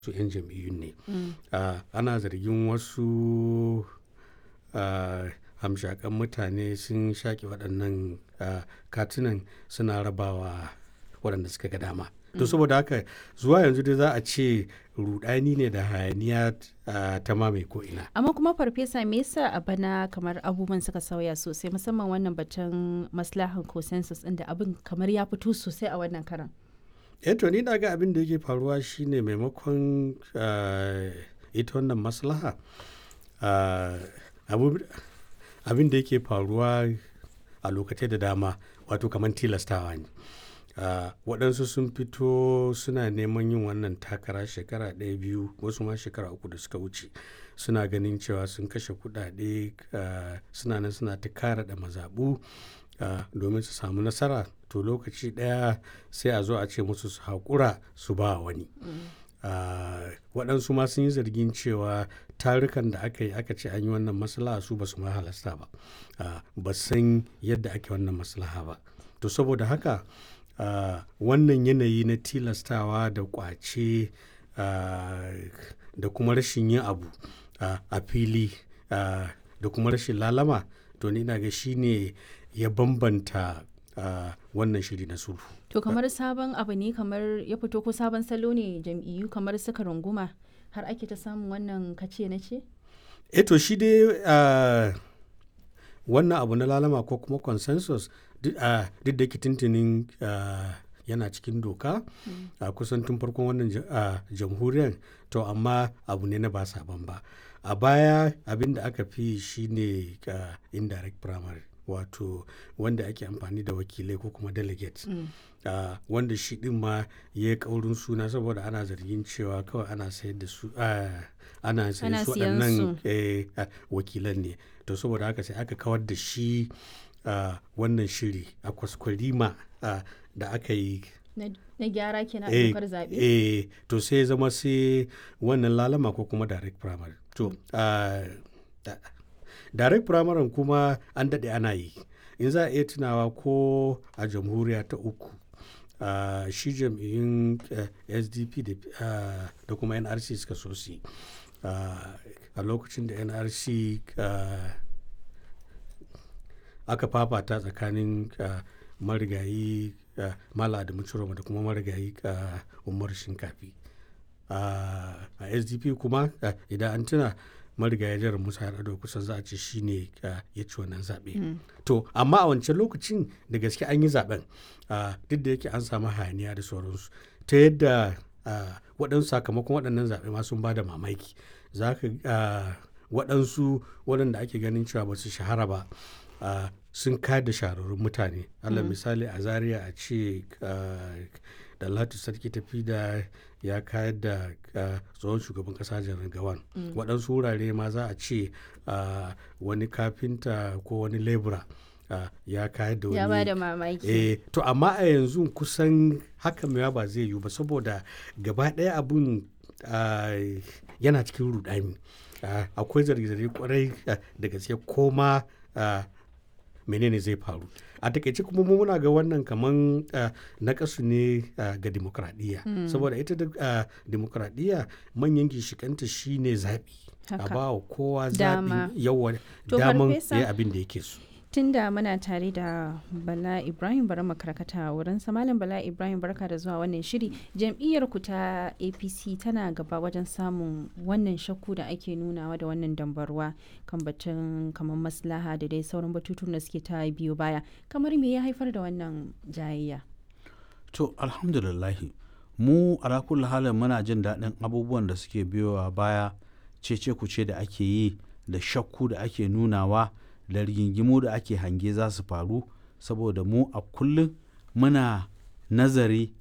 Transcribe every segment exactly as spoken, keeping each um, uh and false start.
su 'yan jam'iyyun ne. Uh, ana zargin wasu uh, hamshakan mutane sun shaƙi waɗannan uh, katunan suna rabawa waɗanda suka ga dama. To saboda haka zuwa yanzu dai za a ce rudani ne da hayaniya uh, ta mamaye ko ina. Amma kuma farfesa me yasa a bana kamar abubuwan suka sauya sosai musamman wannan batun maslahan consensus ɗin da abin kamar ya fito sosai a wannan karan. Eh to ni na ga abin da yake faruwa shine maimakon uh, ita wannan maslaha uh, abin da yake faruwa a lokacin da dama wato kamar tilastawa ne. Uh, waɗansu sun fito suna neman yin wannan takara shekara ɗaya biyu wasu ma shekara uku da suka wuce suna ganin cewa sun kashe kuɗaɗe uh, suna nan suna ta kara da mazaɓu uh, domin su samu nasara to lokaci ɗaya sai a zo a ce musu su haƙura su ba wani. Uh, waɗansu ma sun yi zargin cewa tarukan da aka yi aka ce an yi wannan maslaha su ba su ma halasta ba uh, ba san yadda ake wannan maslaha ba to saboda haka Uh, wannan yanayi na tilastawa da kwace uh, da kuma rashin yin abu uh, a fili uh, da kuma rashin lalama to ni na ga shi ne ya bambanta uh, wannan shiri na sulhu. To kamar sabon abu ne kamar ya fito ko sabon salo ne jam'iyyu kamar suka runguma har ake ta samun wannan kace na ce? E to shi dai uh, wannan abu na lalama ko kuma consensus duk uh, da yake tuntunin uh, yana cikin doka a uh, kusan tun farkon wannan uh, jamhuriyar to amma abu ne na ba sabon ba a baya abin da aka fi shine uh, indirect primary wato wanda ake amfani da wakilai ko kuma delegates mm. uh, wanda shi din ma ya yi kaurin suna saboda ana zargin cewa kawai ana sayar da su uh, ana sayar su waɗannan eh, uh, wakilan ne to saboda haka sai aka kawar da shi Uh, wannan shiri a kwaskwarima uh, da aka yi na gyara kenan a dokar zaɓe eh to sai zama sai wannan lalama ko kuma direct primary to uh, uh, direct primary kuma an daɗe ana yi in za a iya tunawa ko a jamhuriya ta uku uh, shi jam'iyyun uh, S D P da, uh, da kuma N R C suka so su uh, a lokacin da N R C uh, aka fafata tsakanin uh, marigayi uh, Mala Adamu Ciroma da kuma marigayi uh, Umar Shinkafi uh, a S D P kuma uh, idan an tuna marigayi Jar Musa Yar'adua kusan za a ce shi ne uh, ya ci wannan zaɓe. Mm. To amma a wancan lokacin da gaske an yi zaɓen uh, duk da yake an samu hayaniya da sauransu ta yadda uh, waɗansu sakamakon waɗannan zaɓe ma sun ba da mamaki za ka uh, waɗansu waɗanda ake ganin cewa ba su shahara ba Uh, sun kayar da shahararrun mutane Allah mm. misali a Zaria a ce uh, da Latu Sarki tafi da ya kayar da uh, tsohon shugaban kasa Janar Gawan mm. waɗansu wurare ma za a ce uh, wani kafinta ko wani lebura uh, ya kayar da wani ya ba da mamaki eh, to amma a yanzu kusan haka mewa ba zai yiwu ba saboda gaba ɗaya abun uh, yana cikin rudani uh, akwai zarge-zarge kwarai uh, da gaske koma uh, menene zai faru a takaice kuma mu muna ga wannan kaman uh, na kasu ne uh, ga demokradiyya mm. saboda ita da uh, demokradiyya manyan gishikanta shine zaɓi a ba wa kowa zaɓi yawa daman ya abin da yake so. Tun da muna tare da Bala Ibrahim bari makarkata wurin Malam Bala Ibrahim barka da zuwa wannan shiri. Jam'iyyar ku ta A P C tana gaba wajen samun wannan shakku da ake nunawa da wannan dambarwa kan batun kamar maslaha da dai sauran batutun da suke ta biyo baya. Kamar me ya haifar da wannan jayayya? To alhamdulillahi mu ala kulli halin muna jin daɗin abubuwan da suke biyowa baya cece kuce da ake yi da shakku da ake nunawa da rigingimu da ake hange za su faru saboda mu a kullum muna nazari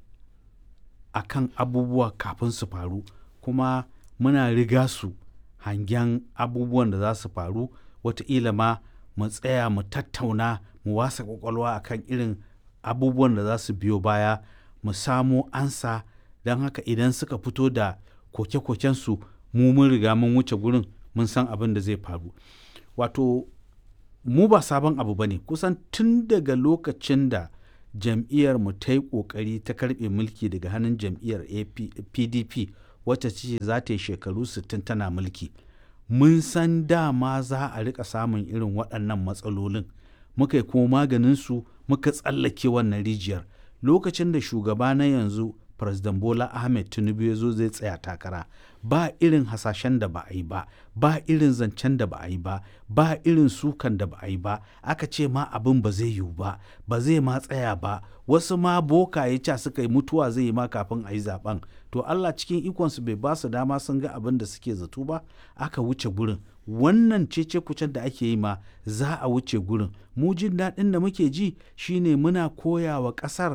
a kan abubuwa kafin su faru kuma muna riga su hangen abubuwan da za su faru wataƙila ma mu tsaya mu tattauna mu wasa ƙwaƙwalwa a kan irin abubuwan da za su biyo baya mu samo ansa don haka idan suka fito da koke-kokensu mu mun riga mun wuce gurin mun san abin da zai faru wato mu ba sabon abu ba ne kusan tun daga lokacin da jam'iyyar mu ta yi ƙoƙari ta karɓe mulki daga hannun jam'iyyar P D P wacce ce za ta yi shekaru sittin tana mulki. Mun san dama za a rika samun irin waɗannan matsalolin, muka yi kuma maganinsu, muka tsallake wannan rijiyar. Lokacin da shugaba na yanzu President Bola Ahmed Tinubu ya zo zai tsaya takara, ba irin hasashen da ba a yi ba, ba irin zancen da ba a yi ba, ba irin sukan da ba a yi ba, aka ce ma abin ba zai yiwu ba, ba zai ma tsaya ba, wasu ma bokaye ca suka yi mutuwa zai yi ma kafin a yi zaben. To Allah cikin ikonsu bai ba su dama sun ga abin da suke zato ba, aka wuce gurin. Wannan cece kucen da ake yi ma za a wuce gurin. Mu jin daɗin da muke ji shine muna koya wa ƙasar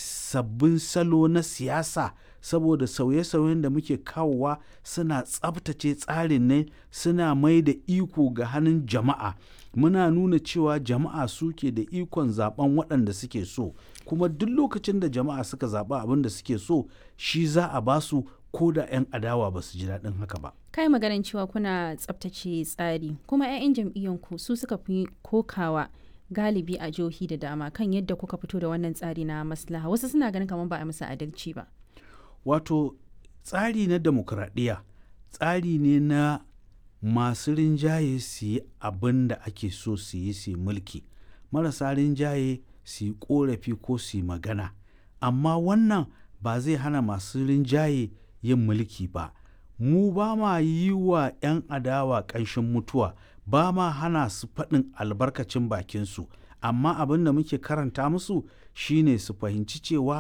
sabbin salo na siyasa, saboda sauye-sauyen da muke kawowa suna tsabtace tsarin ne, suna mai da iko ga hannun jama'a. Muna nuna cewa jama'a suke da ikon zaben waɗanda suke so, kuma duk lokacin da jama'a suka zaɓa abin da suke so shi za a basu, ko da 'yan adawa ba su ji daɗin haka ba. Kai maganin cewa kuna tsabtace tsari, kuma 'ya'yan jam'iyyanku su suka fi kokawa galibi a jihohi da dama kan yadda kuka fito da wannan tsari na maslaha. Wasu suna ganin kamar ba a musu adalci ba. Wato tsari na demokradiyya tsari ne na masu rinjaye su yi abin da ake so su yi su mulki, marasa rinjaye su yi korafi ko su yi magana. Amma wannan ba zai hana masu rinjaye yin mulki ba. Mu ba ma yi wa 'yan adawa ƙanshin mutuwa, ba ma hana su faɗin albarkacin bakinsu, amma abin da muke karanta musu shine su fahimci cewa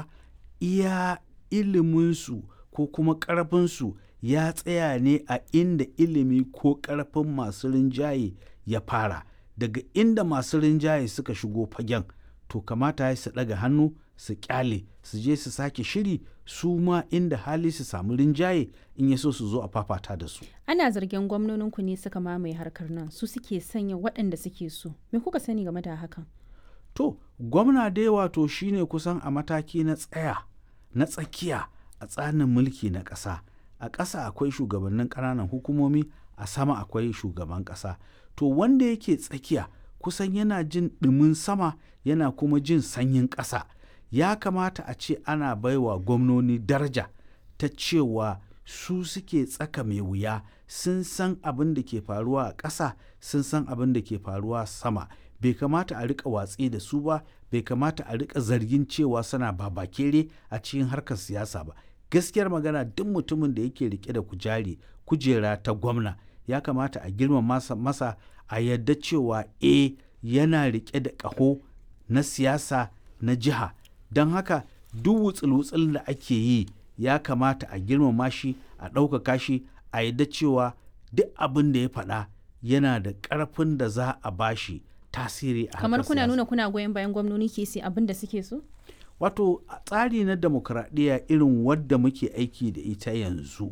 iya iliminsu ko kuma ƙarfinsu ya tsaya ne a inda ilimi ko ƙarfin masu rinjaye ya fara. Daga inda masu rinjaye suka shigo fagen, to kamata ya su ɗaga hannu su ƙyale, su je su sake shiri, su ma inda hali su samu rinjaye in ya so su zo a fafata da su. Ana zargin gwamnoninku ne suka mamaye harkar nan, su suke sanya waɗanda suke so. Me kuka sani game da hakan? To, gwamna dai wato shine kusan a mataki na tsaya, na tsakiya a tsarin mulki na ƙasa. A ƙasa akwai shugabannin ƙananan hukumomi, a sama akwai shugaban ƙasa. To, wanda yake tsakiya kusan yana jin ɗumin sama, yana kuma jin sanyin ƙasa. Ya kamata a ce ana baiwa gwamnoni daraja ta cewa su suke tsaka mai wuya, sun san abin da ke faruwa a ƙasa, sun san abin da ke faruwa sama. Bai kamata a rika watsi da su ba, bai kamata a rika zargin cewa suna babakere a cikin harkar siyasa ba. Gaskiyar magana, duk mutumin da yake rike da kujari kujera ta gwamna ya kamata a girmama masa, masa a yadda cewa e yana rike da ƙaho na siyasa na jiha. Don haka duk wutsul-wutsul da ake yi ya kamata a girmama shi, a ɗaukaka shi, a yadda cewa duk abin da ya faɗa yana da ƙarfin da za a bashi tasiri a kamar kuna nuna kuna goyon bayan gwamnoni ke sai abin da suke so? Wato tsari na demokradiyya irin wadda muke aiki da ita yanzu,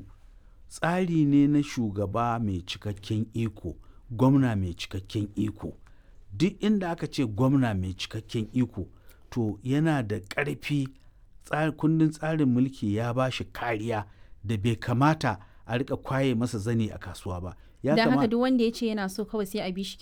tsari ne na shugaba mai cikakken iko, gwamna mai cikakken iko. Duk inda aka ce gwamna mai cikakken iko, to yana da ƙarfi. Kundin tsarin mulki ya ba shi kariya da bai kamata a rika kwaye masa zani a kasuwa ba. Don haka duk wanda ya ce yana so kawai sai a bi shi